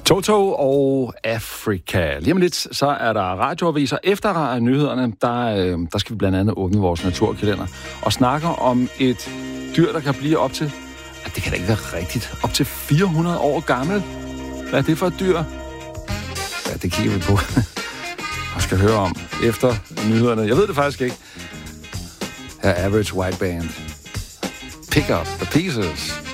Toto og Afrika. Lige om lidt, så er der radioaviser. Efter nyhederne, der skal vi blandt andet åbne vores naturkalender og snakke om et dyr, der kan blive op til, det kan da ikke være rigtigt, op til 400 år gammel. Hvad er det for et dyr? Ja, det kigger vi på. Og skal høre om efter nyhederne. Jeg ved det faktisk ikke. Her er Average White Band. Pick up the pieces.